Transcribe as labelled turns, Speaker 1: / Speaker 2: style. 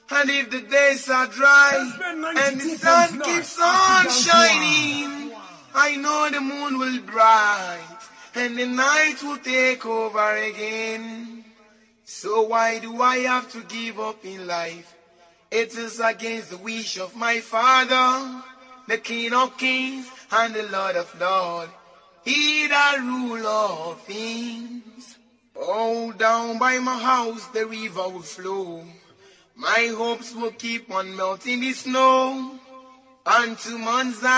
Speaker 1: And if the days are dry and the sun keeps on shining, I know the moon will bright and the night will take over again. So why do I have to give up in life? It is against the wish of my Father, the King of Kings and the Lord of Lords, He that rule all things. Oh, down by my house the river will flow. My hopes will keep on melting the snow unto Mount Zion.